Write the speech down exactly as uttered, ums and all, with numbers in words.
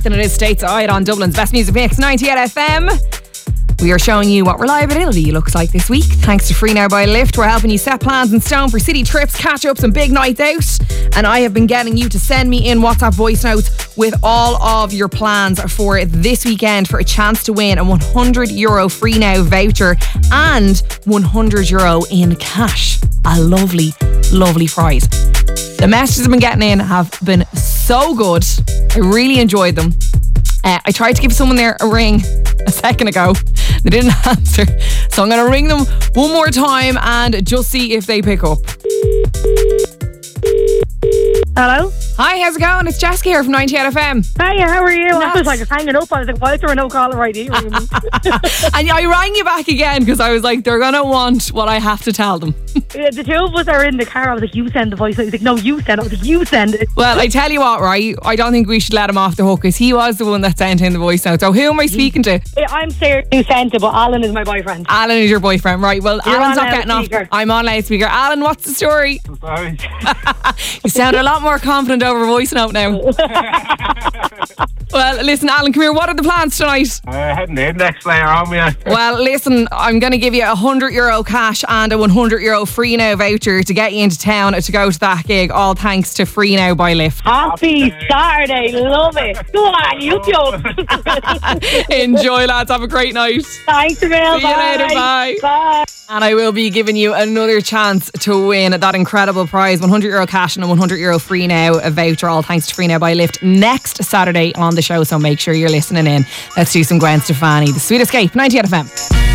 And it is stateside on Dublin's Best Music Mix ninety-eight F M. We are showing you what reliability looks like this week. Thanks to Free Now by Lyft, we're helping you set plans in stone for city trips, catch-ups and big nights out. And I have been getting you to send me in WhatsApp voice notes with all of your plans for this weekend for a chance to win a one hundred euro Free Now voucher and one hundred euro in cash. A lovely, lovely prize. The messages I've been getting in have been so good. I really enjoyed them. Uh, I tried to give someone there a ring a second ago. They didn't answer. So I'm going to ring them one more time and just see if they pick up. Hello? Hi, how's it going? It's Jessica here from ninety-eight F M. Hiya, how are you? No. I was like hanging up. I was like, why is there no caller I D? And I rang you back again because I was like, they're going to want what I have to tell them. Yeah, the two of us are in the car. I was like, you send the voice. I was like, no, you send it. I was like, you send it. Well, I tell you what, right? I don't think we should let him off the hook because he was the one that sent in the voice note. So who am I speaking to? I'm Sarah who sent it, but Alan is my boyfriend. Alan is your boyfriend, right? Well, You're Alan's on not getting off. loudspeaker. I'm on loudspeaker. Alan, what's the story? Sorry. You sound a lot more confident over voice note now. Well, listen, Alan, come here. What are the plans tonight? Uh, heading in next layer on me. Well, listen, I'm going to give you a one hundred euro cash and a one hundred euro Free Now voucher to get you into town to go to that gig, all thanks to Free Now by Lyft. Happy Saturday. Love it. Go on, you joke. Enjoy, lads. Have a great night. Thanks, Emil. See you later. Bye. Bye. And I will be giving you another chance to win that incredible prize, one hundred euro cash and a one hundred euro Free Now a voucher, all thanks to Free Now by Lyft, next Saturday on the show. So make sure you're listening in. Let's do some Gwen Stefani, The Sweet Escape, ninety-eight F M.